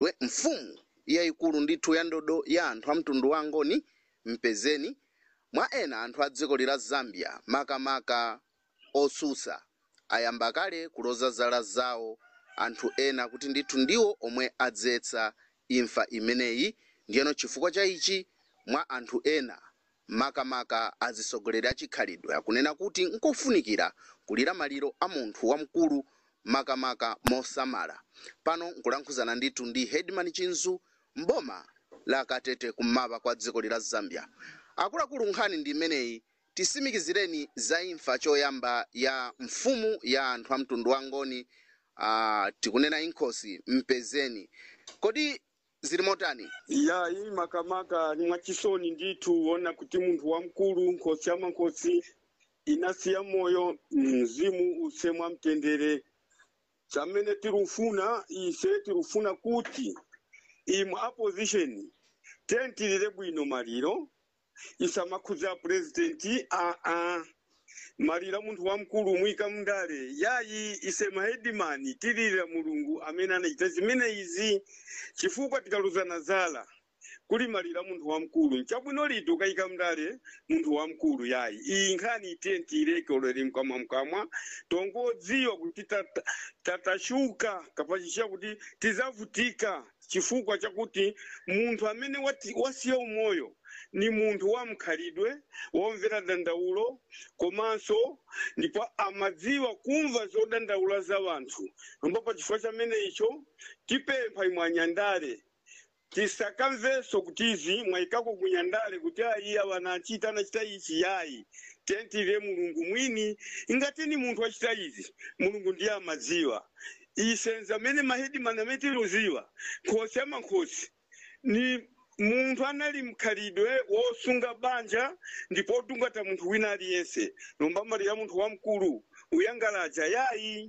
chikhalidwe mfumu yayikulu ndithu ya ndodo ya anthu a mtundu wa Ngoni Mpezeni mwa ena anthu a dziko la Zambia makamaka osusa ayamba kale kuloza zala zawo anthu ena kuti ndithu ndiwo omwe adzetsa imfa imeneyi. Ndiyeno chifukwa cha ichi mwa anthu ena makamaka azisogolera chikhalidwe akunena kuti nkofunikira kulira maliro a munthu wamkulu makamaka mosamala. Pano nkulankhuzana ndithu ndi Headman Chinzu mboma la Katete kummawa kwa dziko la Zambia. Akuluakulu nkhani ndi imeneyi, tisimikizireni za imfa choyamba ya mfumu ya anthu a mtundu wa Ngoni tikunena Inkosi Mpezeni. Kodi zili motani? Ya hii makamaka ni mwachisoni ndithu ona kuti munthu wamkulu Nkosi ya Mankosi inasiya moyo mzimu usemwa mtendere. Chamene tirufuna kuti imwe opposition tentilire bwino maliro isamakhuza president malira munthu wamkulu mwika mundale yayi isema Headman tilira mulungu amene anachita zimene izi chifukwa tikaluzana zala kuli malira munthu wamkulu chabwino litu kayika mndale munthu wamkulu yayi iyi nkhani itentire kolere mkamwa tongodziwa kuti tatashuka kapachisha kuti tizavutika chifukwa chakuti munthu amene wasiya umoyo ni munthu wamkhalidwe womvera dandaulo komanso ndipo amadziwa kumva zodandaula za wanthu. Ndipo chifukwa chamene icho tipempha imwe anyandale tisakamveso kuti izi mwayikako kunyandale kuti ayi awanachita anachita ichi yayi tentire mulungu mwini ingati ni munthu wachita izi mulungu ndiye amadziwa. Isenza amene ma-Headman amene tiluziwa Nkosi ya Mankosi ni munthu anali mkhalidwe wosunga banja ndipo tungata munthu wina aliyense nomba mali ya munthu wamkulu uyangalaja yayi.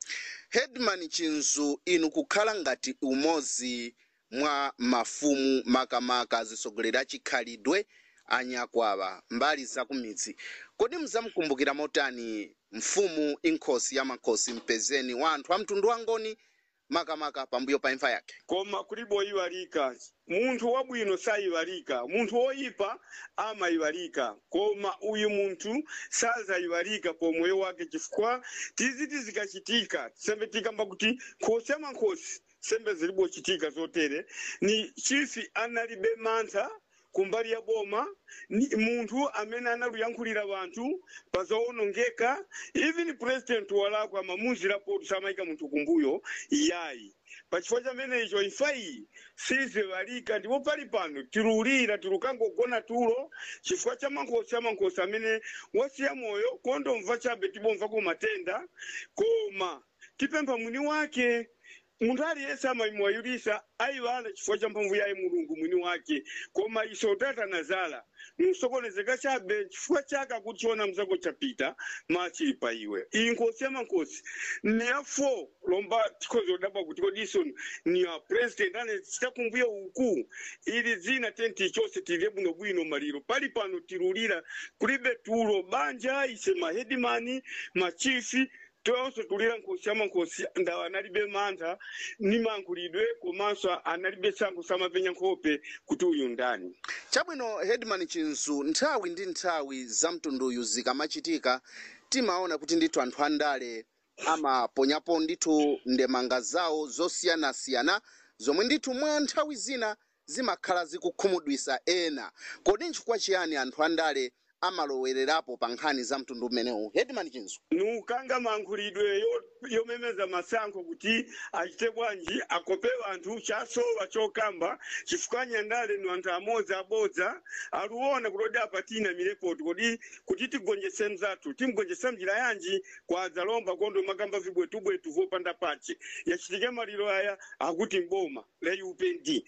Headman Chinzu, inu kukhala ngati umozi mwa mafumu makamaka azisogolera chikhalidwe anyakwawa mbali za kumidzi, kodi mzamkumbukira motani mfumu Inkosi ya Mankosi Mpezeni wa anthu a mtundu wa Ngoni makamaka pambuyo pa imfa yake? Koma kulibo iwalika munthu wabwino sayiwalika, munthu woyipa amayiwalika, koma uyu munthu sazayiwalika po moyo wake chifukwa tiziti zikachitika sembe tikamba kuti Nkosi ya Mankosi sembe zilibo chitika zotere ni chifi analibe mantha kumbali ya boma ni munthu amene analuyankhulira wanthu pazaonongeka even president walako amamuzira po samaika munthu kumbuyo yayi. Pachifukwa chamene icho imfayi siziwalika ndipo pali pano tirulira tirukangogona tulo chifukwa cha Mankosi amene wasiya moyo kondomva chabe tibomva ku matenda koma tipempha mwini wake. Munthu aliyense amamwayulisa ayiwala chifukwa cha mphamvu yaye mulungu mwini wake koma iso tata nazala nusokonezeka chabe chifukwa chaka kuchiona mzako chapita machilipa iwe. Inkosi ya Mankosi ni afo lomba tikozo daba kuti kodiso ni ya president ane chita kumbuya uku ili zina tenti chose tile buno bwino maliro pali pano tirulira kulibe tulo banja isema Headman machifi tonso tulira Nkosi ya Mankosi ndawa analibe mantha ni mankulidwe komanso analibe sangu samapenya nkhope kuti uyu ndani. Chabwino Headman Chinzu, nthawi ndi nthawi za mtunduyu zikamachitika timaona kuti ndithu anthu andale amaponyapo ndithu ndemanga zawo zosiyanasiyana zomwe ndithu mwa nthawi zina zimakhala zikukhumudwisa ena. Kodi nchifukwa chiyani anthu andale amalowererapo pa nkhani za mtundu umenewu? Headman Chinzu, nukanga mankhulidwe yomemeza masankho kuti achite bwanji akope anthu chasowa chokamba chifukwa nyandale ni anthu amodzi abodza aluona kulodi apatina mirepoti kodi kuti tigonjese mzathu timgonjesa mjira yanji kwa adzalomba kondo makamba vibwetubwetu vopanda pache yachitike maliro aya akuti mboma leyi upendi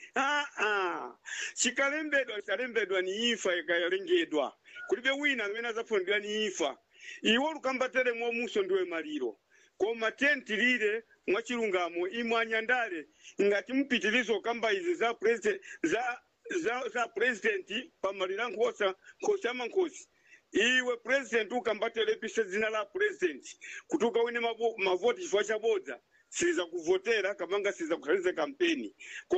chikalembedwa ni imfa ikayalengedwa kulibe wina amene azafundira ni imfa iwo lukambatere mwa muso ndiwe maliro koma tentilire mwachilungamo imwe anyandale ngati mpitilizo kamba izi za president za president pamalira Nkosi ya Mankosi iwe president ukambatere pise zina la president kutuka wine mavoti chifukwa chabodza siza kuvotera kamanga siza kukhaliza kampeni.